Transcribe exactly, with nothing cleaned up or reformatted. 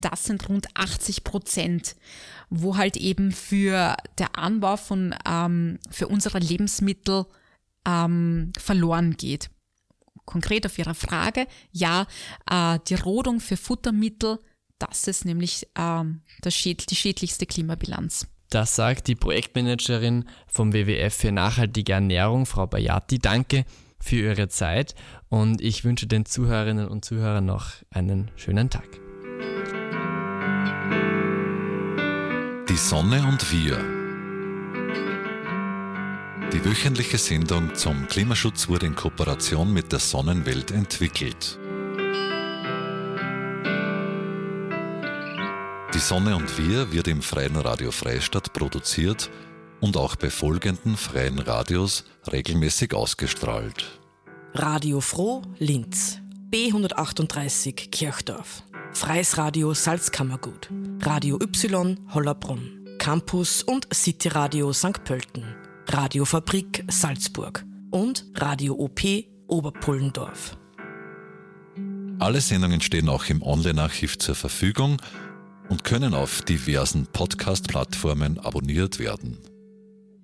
das sind rund achtzig Prozent, wo halt eben für der Anbau von, ähm, für unsere Lebensmittel ähm, verloren geht. Konkret auf Ihre Frage, ja, äh, die Rodung für Futtermittel, das ist nämlich ähm, das Schäd- die schädlichste Klimabilanz. Das sagt die Projektmanagerin vom W W F für nachhaltige Ernährung, Frau Bajati. Danke für Ihre Zeit und ich wünsche den Zuhörerinnen und Zuhörern noch einen schönen Tag. Die Sonne und wir. Die wöchentliche Sendung zum Klimaschutz wurde in Kooperation mit der Sonnenwelt entwickelt. Die Sonne und wir wird im Freien Radio Freistadt produziert und auch bei folgenden freien Radios regelmäßig ausgestrahlt. Radio Froh Linz, B hundertachtunddreißig Kirchdorf, Freies Radio Salzkammergut, Radio Y Hollerbrunn, Campus und City Radio Sankt Pölten, Radiofabrik Salzburg und Radio O P Oberpullendorf. Alle Sendungen stehen auch im Online-Archiv zur Verfügung und können auf diversen Podcast-Plattformen abonniert werden.